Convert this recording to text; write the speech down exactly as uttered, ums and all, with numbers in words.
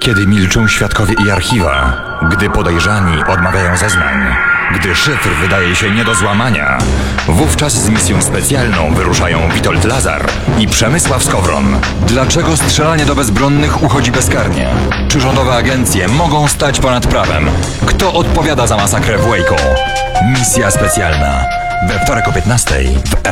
Kiedy milczą świadkowie i archiwa, gdy podejrzani odmawiają zeznań, gdy szyfr wydaje się nie do złamania, wówczas z misją specjalną wyruszają Witold Lazar i Przemysław Skowron. Dlaczego strzelanie do bezbronnych uchodzi bezkarnie? Czy rządowe agencje mogą stać ponad prawem? Kto odpowiada za masakrę w Waco? Misja specjalna. We wtorek o piętnastej w